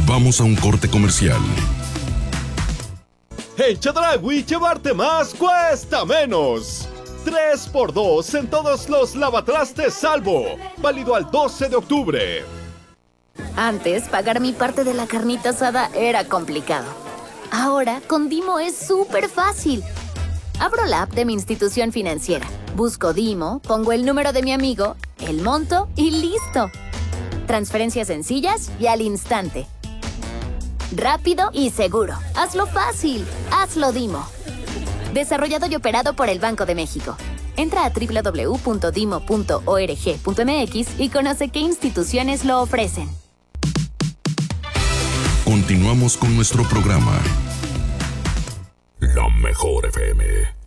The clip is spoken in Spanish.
Vamos a un corte comercial. En Chedraui, llevarte más cuesta menos. 3x2 en todos los lavatrastes Salvo. Válido al 12 de octubre. Antes, pagar mi parte de la carnita asada era complicado. Ahora, con Dimo es súper fácil. Abro la app de mi institución financiera. Busco Dimo, pongo el número de mi amigo, el monto y ¡listo! Transferencias sencillas y al instante. Rápido y seguro. Hazlo fácil. Hazlo Dimo. Desarrollado y operado por el Banco de México. Entra a www.dimo.org.mx y conoce qué instituciones lo ofrecen. Continuamos con nuestro programa. La Mejor FM.